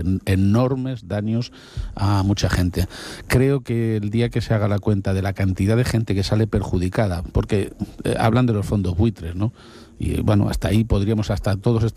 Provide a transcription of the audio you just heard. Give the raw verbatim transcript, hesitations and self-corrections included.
en, enormes daños a mucha gente. Creo que el día que se haga la cuenta de la cantidad de gente que sale perjudicada, porque eh, hablan de los fondos buitres, ¿no? Y bueno, hasta ahí podríamos, hasta todos